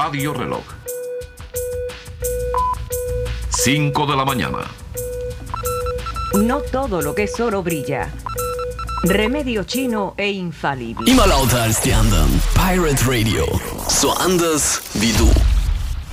Radio Reloj. 5 de la mañana. No todo lo que es oro brilla. Remedio chino e infalible. Immer lauter als die anderen. Pirate Radio. So anders wie du.